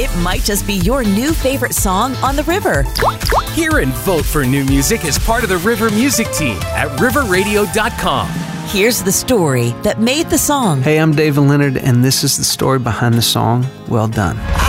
it might just be your new favorite song on the river. Hear and vote for new music as part of the River Music Team at riverradio.com. Here's the story that made the song. Hey, I'm David Leonard, and this is the story behind the song, Well Done.